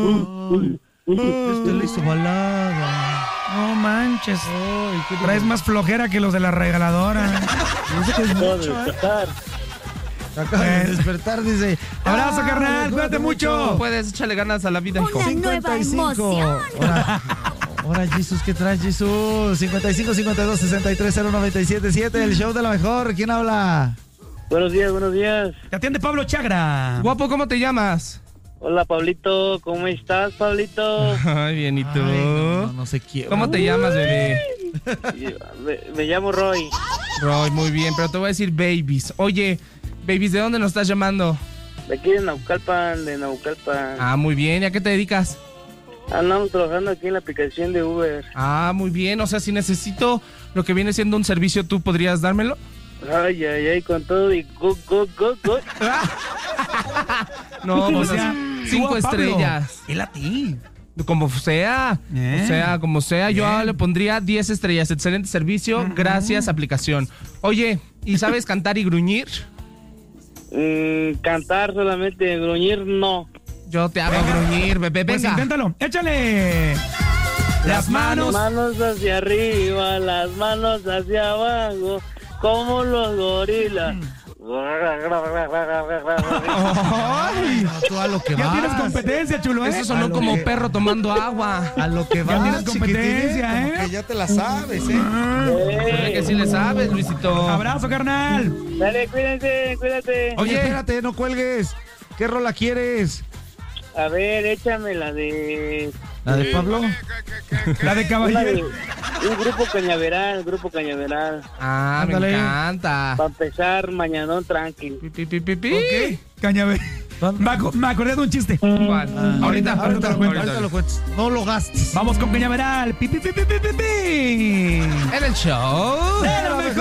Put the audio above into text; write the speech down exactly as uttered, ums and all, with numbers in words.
Este le hizo balada. No manches. Ay, traes más flojera que los de la regaladora. Dice que es mucho, ¿eh? Acaba de despertar, dice. Abrazo, ah, carnal, cuídate mucho. No puedes, échale ganas a la vida, hijo. cincuenta y cinco. Ahora, ahora, Jesús, ¿qué traes, Jesús? cincuenta y cinco, cincuenta y dos, sesenta y tres, cero noventa y siete siete, el show de la mejor. ¿Quién habla? Buenos días, buenos días. Te atiende Pablo Chagra. Guapo, ¿cómo te llamas? Hola, Pablito. ¿Cómo estás, Pablito? Ay, bien, ¿y tú? Ay, no, no, no se quiere. ¿Cómo te llamas, bebé? Me, me llamo Roy. Roy, muy bien, pero te voy a decir babies. Oye, babies, ¿de dónde nos estás llamando? De aquí de Naucalpan, de Naucalpan. Ah, muy bien, ¿y a qué te dedicas? Andamos trabajando aquí en la aplicación de Uber. Ah, muy bien, o sea, si necesito lo que viene siendo un servicio, ¿tú podrías dármelo? Ay, ay, ay, con todo y go, go, go, go. No, O o sea, sea, tú cinco a Pablo. estrellas. Él a ti. Como sea, Bien. o sea, como sea, yo Bien. le pondría diez estrellas. Excelente servicio, uh-huh. Gracias, aplicación. Oye, ¿y sabes cantar y gruñir? Mm, cantar solamente, gruñir no. Yo te hago gruñir, bebé, Pues venga. inténtalo, échale. Las manos. Manos hacia arriba, las manos hacia abajo, como los gorilas. Ay, tú a lo que Ya vas. tienes competencia, chulo, ¿eh? Eso sonó A lo como que- perro tomando agua. A lo que Ya vas, tienes competencia, chiquitín, como ¿eh? que ya te la sabes, ¿eh? Creo que sí le sabes, Luisito. Abrazo, carnal. Dale, cuídense, cuídate. Oye, Oye. espérate, no cuelgues. ¿Qué rola quieres? A ver, échame la de... ¿La de Pablo? La de Una de caballero. un grupo cañaveral, grupo cañaveral. Ah, Ándale. me encanta. Para empezar, mañanón tranqui. Pi, pi, pi, pi, pi. ¿Qué? Cañabe. Me aco- me acordé de un chiste. ¿Cuál? Ah, ahorita, ahorita ahorita, lo cuento, Ahorita lo cuentes. No lo gastes. Vamos con Cañaveral. Pi, pi, pi, pi, pi, pi, pi. En el show. ¡De la mejor!